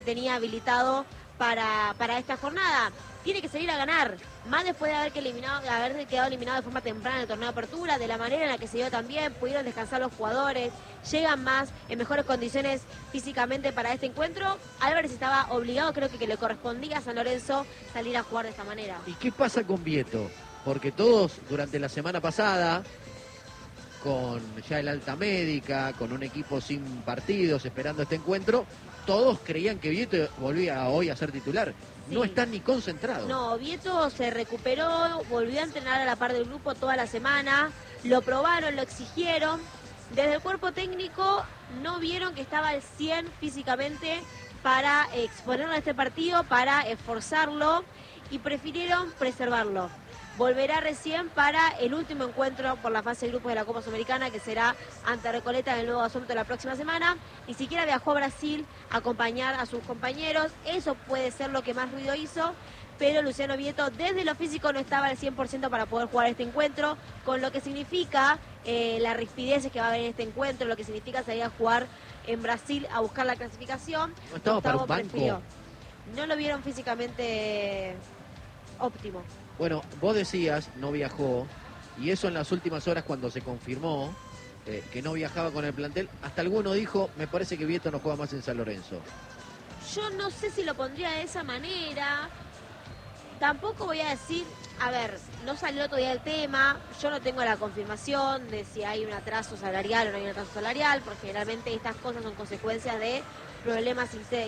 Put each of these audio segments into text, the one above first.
tenía habilitado para esta jornada. Tiene que salir a ganar, más después de haber quedado eliminado de forma temprana en el torneo de apertura, de la manera en la que se dio también, pudieron descansar los jugadores, llegan más en mejores condiciones físicamente para este encuentro. Álvarez estaba obligado, creo que le correspondía a San Lorenzo salir a jugar de esta manera. ¿Y qué pasa con Vieto? Porque todos durante la semana pasada, con ya el alta médica, con un equipo sin partidos esperando este encuentro, todos creían que Vieto volvía hoy a ser titular. Sí. No están ni concentrados. No, Vieto se recuperó, volvió a entrenar a la par del grupo toda la semana, lo probaron, lo exigieron. Desde el cuerpo técnico no vieron que estaba al 100 físicamente para exponerlo a este partido, para esforzarlo, y prefirieron preservarlo. Volverá recién para el último encuentro por la fase de grupos de la Copa Sudamericana, que será ante Recoleta en el Nuevo Asunto la próxima semana. Ni siquiera viajó a Brasil a acompañar a sus compañeros. Eso puede ser lo que más ruido hizo, pero Luciano Vieto desde lo físico no estaba al 100% para poder jugar este encuentro, con lo que significa la rispidez que va a haber en este encuentro, lo que significa salir a jugar en Brasil a buscar la clasificación. ¿No estaba para un banco? No lo vieron físicamente óptimo. Bueno, vos decías, no viajó, y eso en las últimas horas cuando se confirmó que no viajaba con el plantel, hasta alguno dijo, me parece que Vieto no juega más en San Lorenzo. Yo no sé si lo pondría de esa manera, tampoco voy a decir, a ver, no salió todavía el tema, yo no tengo la confirmación de si hay un atraso salarial o no hay un atraso salarial, porque generalmente estas cosas son consecuencias de problemas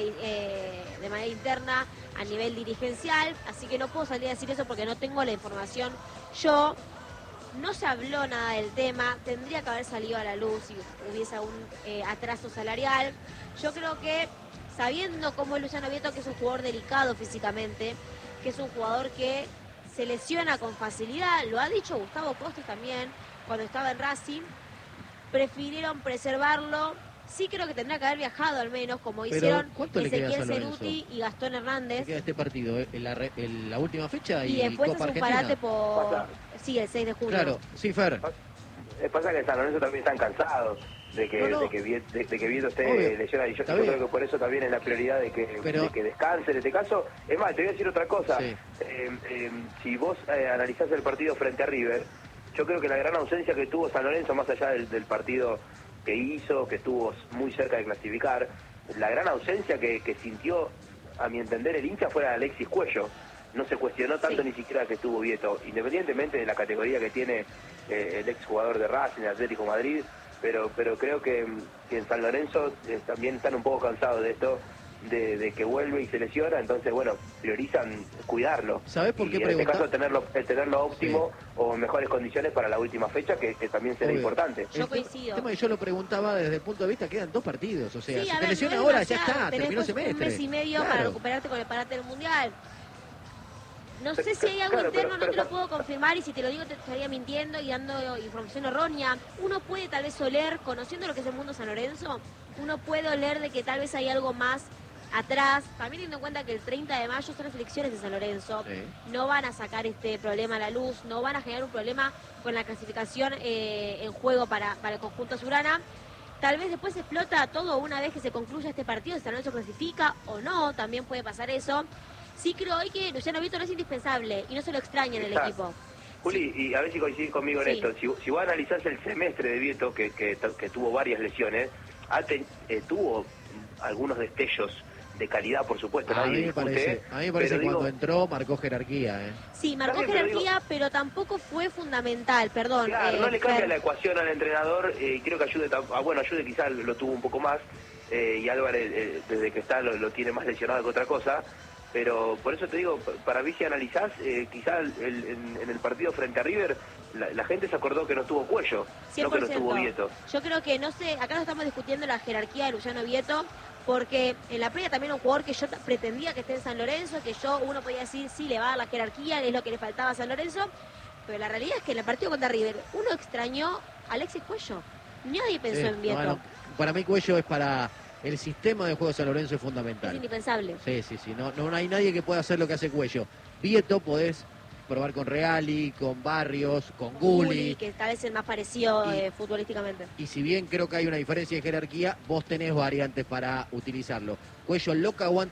de manera interna a nivel dirigencial, así que no puedo salir a decir eso porque no tengo la información. Yo, no se habló nada del tema, tendría que haber salido a la luz si hubiese un atraso salarial. Yo creo que, sabiendo cómo es Luciano Vieto, que es un jugador delicado físicamente, que es un jugador que se lesiona con facilidad, lo ha dicho Gustavo Costas también cuando estaba en Racing, prefirieron preservarlo. Sí creo que tendrá que haber viajado al menos, como hicieron Ezequiel Ceruti y Gastón Hernández. ¿Qué queda este partido? En la última fecha y después Copa es un parate por... Sí, el 6 de junio. Claro, sí, Fer. Pasa que en San Lorenzo también están cansados de que Vieto esté lesionado. Y yo creo que por eso también es la prioridad de que descanse en este caso. Es más, te voy a decir otra cosa. Sí. Si vos analizás el partido frente a River, yo creo que la gran ausencia que tuvo San Lorenzo, más allá del partido que hizo, que estuvo muy cerca de clasificar, la gran ausencia que sintió, a mi entender, el hincha fue Alexis Cuello. No se cuestionó tanto ni siquiera que estuvo Vieto, independientemente de la categoría que tiene el exjugador de Racing, de Atlético Madrid, pero creo que en San Lorenzo también están un poco cansados de esto, de que vuelve y se lesiona, entonces bueno, priorizan cuidarlo. ¿Sabés por qué en este caso tenerlo óptimo o en mejores condiciones para la última fecha, que también será importante. Yo coincido. Yo lo preguntaba desde el punto de vista, quedan 2 partidos, o sea, si te lesiona ahora ya está, terminó el semestre. Un mes y medio para recuperarte con el parate del Mundial. No sé si hay algo interno, no te lo puedo confirmar, y si te lo digo te estaría mintiendo y dando información errónea. Uno puede tal vez oler, conociendo lo que es el mundo San Lorenzo, uno puede oler de que tal vez hay algo más atrás, también teniendo en cuenta que el 30 de mayo son las elecciones de San Lorenzo, no van a sacar este problema a la luz, no van a generar un problema con la clasificación en juego para el conjunto azulgrana. Tal vez después explota todo una vez que se concluya este partido, si San Lorenzo clasifica o no, también puede pasar eso. Sí creo hoy que Luciano Vieto no es indispensable y no se lo extraña en el equipo. Juli, y a ver si coincidís conmigo en esto, si vos analizás el semestre de Vieto, que tuvo varias lesiones, tuvo algunos destellos de calidad, por supuesto. A mí me parece que cuando entró marcó jerarquía. Sí, marcó jerarquía, pero tampoco fue fundamental, perdón. Claro, no le cambia la ecuación al entrenador, creo que ayude quizás lo tuvo un poco más, y Álvarez desde que está lo tiene más lesionado que otra cosa, pero por eso te digo, para mí si analizás, quizás en el partido frente a River, la gente se acordó que no tuvo Cuello, 100%. No que no tuvo Vieto. Yo creo que, acá no estamos discutiendo la jerarquía de Luciano Vieto, porque en la previa también un jugador que yo pretendía que esté en San Lorenzo, que uno podía decir, sí, le va a dar la jerarquía, es lo que le faltaba a San Lorenzo, pero la realidad es que en el partido contra River, uno extrañó a Alexis Cuello, nadie pensó en Vieto. Bueno, para mí Cuello es para el sistema de juego de San Lorenzo, es fundamental. Es indispensable. Sí, no hay nadie que pueda hacer lo que hace Cuello. Vieto podés probar con Reali, con Barrios, con Gulli. Que tal vez es el más parecido futbolísticamente. Y si bien creo que hay una diferencia de jerarquía, vos tenés variantes para utilizarlo. Cuello loca aguanta